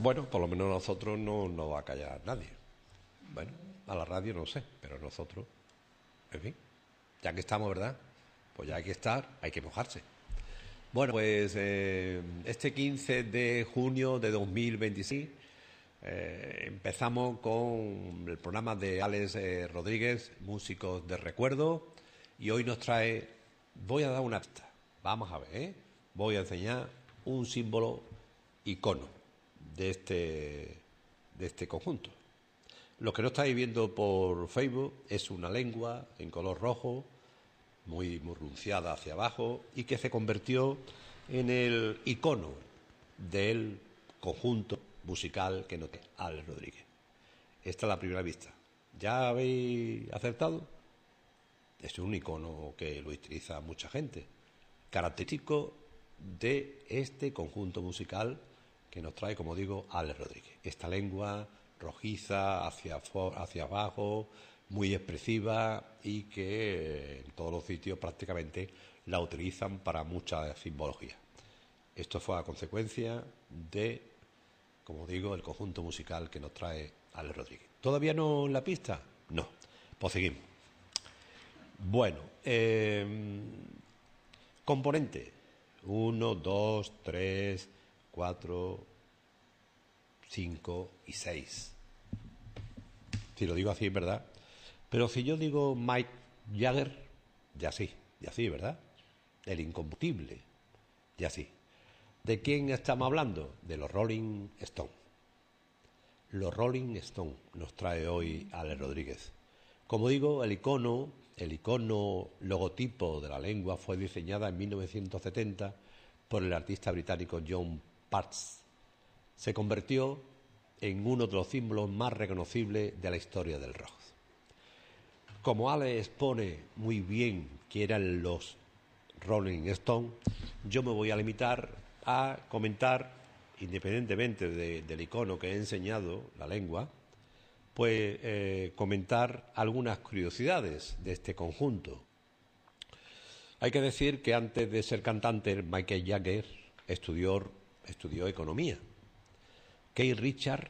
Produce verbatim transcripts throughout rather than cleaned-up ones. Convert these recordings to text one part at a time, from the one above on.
Bueno, por lo menos a nosotros no nos va a callar nadie. Bueno, a la radio no sé, pero nosotros, en fin, ya que estamos, ¿verdad? Pues ya hay que estar, hay que mojarse. Bueno, pues eh, este quince de junio de dos mil veintiséis eh, empezamos con el programa de Alex eh, Rodríguez, Músicos de Recuerdo, y hoy nos trae, voy a dar una pista, vamos a ver, ¿eh? Voy a enseñar un símbolo icono de este, de este conjunto. Lo que no estáis viendo por Facebook es una lengua en color rojo, muy murrunciada hacia abajo, y que se convirtió en el icono del conjunto musical que noté Alex Rodríguez. Esta es la primera vista. ¿Ya habéis acertado? Es un icono que lo utiliza mucha gente, característico de este conjunto musical que nos trae, como digo, Alex Rodríguez. Esta lengua rojiza hacia, hacia abajo, muy expresiva, y que en todos los sitios prácticamente la utilizan para mucha simbología. Esto fue a consecuencia de, como digo, el conjunto musical que nos trae Alex Rodríguez. ¿Todavía no en la pista? No. Pues seguimos. Bueno, eh, componente. Uno, dos, tres, cuatro, cinco y seis. Si lo digo así, es verdad. Pero si yo digo Mike Jagger, ya sí, ya sí, ¿verdad? El incombustible, ya sí. ¿De quién estamos hablando? De los Rolling Stones. Los Rolling Stones nos trae hoy Alex Rodríguez. Como digo, el icono, el icono logotipo de la lengua fue diseñada en mil novecientos setenta por el artista británico John Parks. Se convirtió en uno de los símbolos más reconocibles de la historia del rock. Como Alex expone muy bien quién eran los Rolling Stones, yo me voy a limitar a comentar, independientemente de, del icono que he enseñado, la lengua, pues eh, comentar algunas curiosidades de este conjunto. Hay que decir que antes de ser cantante, Michael Jagger estudió, estudió economía. Keith Richards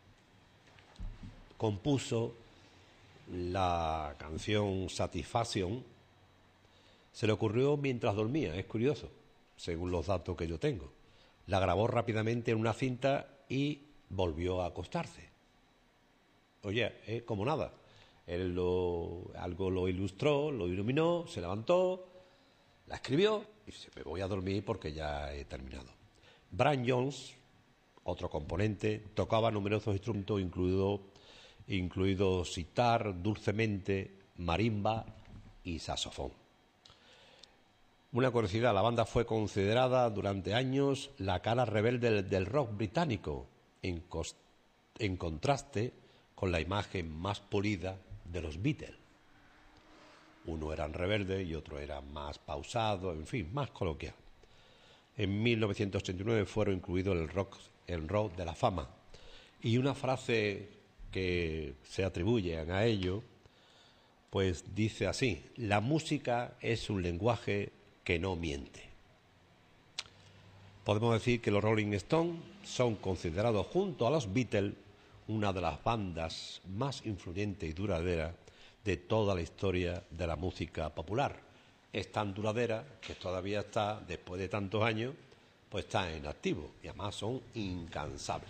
compuso la canción Satisfaction, se le ocurrió mientras dormía, es curioso, según los datos que yo tengo. La grabó rápidamente en una cinta y volvió a acostarse. Oye, es como nada. Él lo, algo lo ilustró, lo iluminó, se levantó, la escribió y dice, me voy a dormir porque ya he terminado. Brian Jones, otro componente, tocaba numerosos instrumentos, incluido, incluido sitar, dulcemente, marimba y saxofón. Una curiosidad, la banda fue considerada durante años la cara rebelde del, del rock británico, en, cos, en contraste con la imagen más pulida de los Beatles. Uno eran rebeldes y otro era más pausado, en fin, más coloquial. En mil novecientos ochenta y nueve fueron incluidos en el rock, el rock de la fama. Y una frase que se atribuyen a ello, pues dice así: la música es un lenguaje que no miente. Podemos decir que los Rolling Stones son considerados, junto a los Beatles, una de las bandas más influyentes y duraderas de toda la historia de la música popular. Es tan duradera que todavía está, después de tantos años, pues está en activo y además son incansables.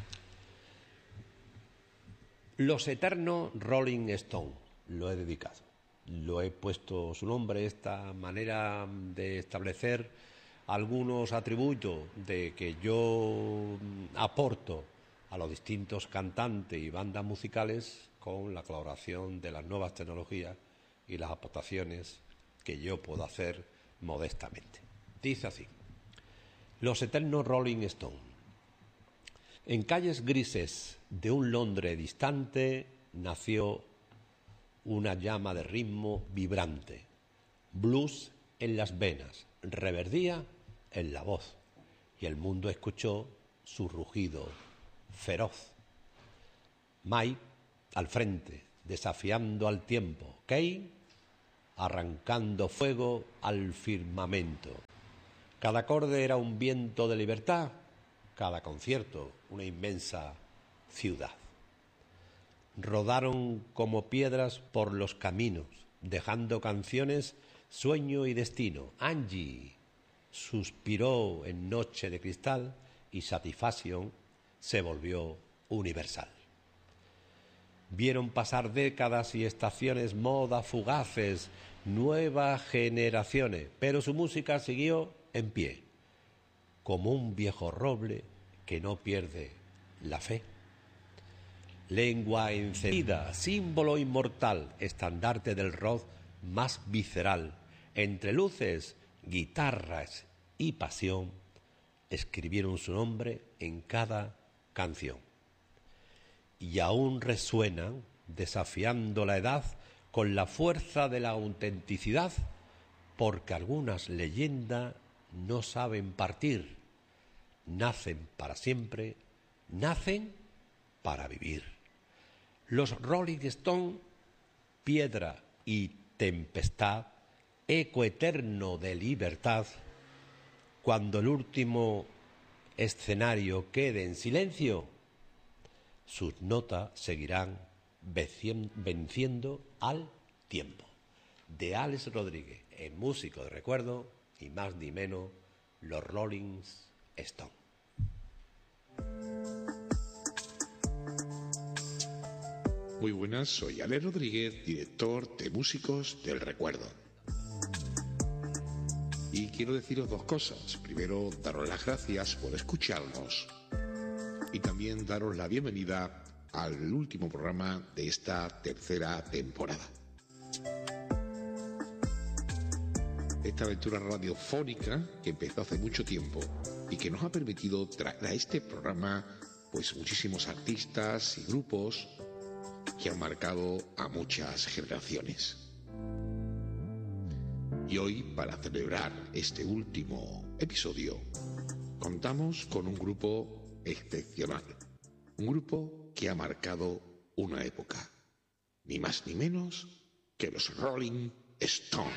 Los eternos Rolling Stones, lo he dedicado. Lo he puesto su nombre, esta manera de establecer algunos atributos de que yo aporto a los distintos cantantes y bandas musicales con la colaboración de las nuevas tecnologías y las aportaciones que yo puedo hacer modestamente. Dice así: los eternos Rolling Stones. En calles grises de un Londres distante nació una llama de ritmo vibrante, blues en las venas, reverdía en la voz, y el mundo escuchó su rugido feroz. Mike al frente, desafiando al tiempo, Kay arrancando fuego al firmamento. Cada acorde era un viento de libertad, cada concierto una inmensa ciudad. Rodaron como piedras por los caminos, dejando canciones, sueño y destino. Angie suspiró en Noche de Cristal y Satisfaction se volvió universal. Vieron pasar décadas y estaciones, modas fugaces, nuevas generaciones, pero su música siguió en pie, como un viejo roble que no pierde la fe. Lengua encendida, símbolo inmortal, estandarte del rock más visceral, entre luces, guitarras y pasión, escribieron su nombre en cada canción. Y aún resuenan, desafiando la edad, con la fuerza de la autenticidad, porque algunas leyendas no saben partir, nacen para siempre, nacen para vivir. Los Rolling Stones, piedra y tempestad, eco eterno de libertad, cuando el último escenario quede en silencio, sus notas seguirán venciendo al tiempo. De Alex Rodríguez, el músico de recuerdo, y más ni menos, los Rolling Stones. Muy buenas, soy Alex Rodríguez, director de Músicos del Recuerdo. Y quiero deciros dos cosas. Primero, daros las gracias por escucharnos. Y también daros la bienvenida al último programa de esta tercera temporada. Esta aventura radiofónica que empezó hace mucho tiempo y que nos ha permitido traer a este programa pues muchísimos artistas y grupos que han marcado a muchas generaciones. Y hoy, para celebrar este último episodio, contamos con un grupo excepcional, un grupo que ha marcado una época, ni más ni menos que los Rolling Stones.